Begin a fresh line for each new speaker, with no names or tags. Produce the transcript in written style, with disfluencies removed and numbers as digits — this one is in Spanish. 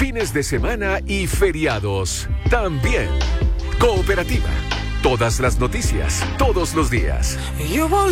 fines de semana y feriados también. Cooperativa. Todas las noticias, todos los días.